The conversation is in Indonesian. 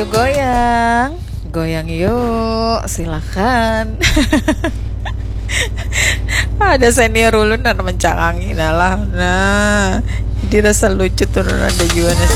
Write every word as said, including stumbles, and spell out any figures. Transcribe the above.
goyang, goyang yuk, silakan. Ada senior ulun dan mencangangi, nah lah, nah, jadi rasa lucu turun ada juga nasi.